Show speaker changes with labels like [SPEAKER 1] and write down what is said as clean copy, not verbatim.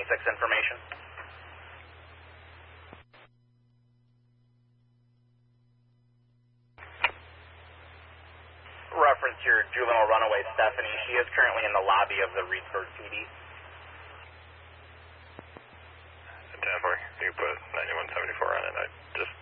[SPEAKER 1] information. Reference your juvenile runaway, Stephanie. She is currently in the lobby of the Reedsburg PD.
[SPEAKER 2] 10-4, you put 9174 on it. I just